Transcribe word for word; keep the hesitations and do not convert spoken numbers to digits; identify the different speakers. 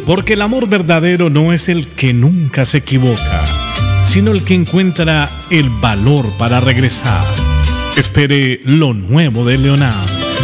Speaker 1: Porque el amor verdadero no es el que nunca se equivoca, sino el que encuentra el valor para regresar. Espere lo nuevo de Leonard.